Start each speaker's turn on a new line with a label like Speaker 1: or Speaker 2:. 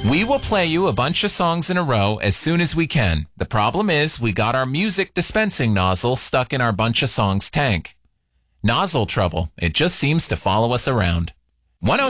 Speaker 1: We will play you a bunch of songs in a row as soon as we can. The problem is we got our music dispensing nozzle stuck in our bunch of songs tank. Nozzle trouble. It just seems to follow us around. 106.